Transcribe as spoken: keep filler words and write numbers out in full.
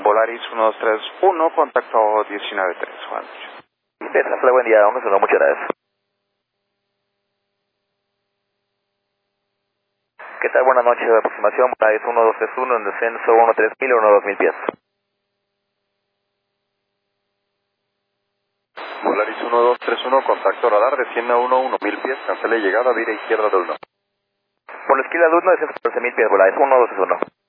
Volaris uno dos tres uno, contacto diecinueve tres, buenas noches. Bien, hasta buen día, uno, muchas gracias. ¿Qué tal? Buenas noches, de aproximación, Volaris uno dos tres uno en descenso uno tres mil, uno dos mil pies. Volaris uno dos tres uno, contacto radar, descienda uno uno mil pies, cancele llegada, vira izquierda de uno. Por la esquina de uno, descenso catorce mil pies, Volaris uno dos tres uno.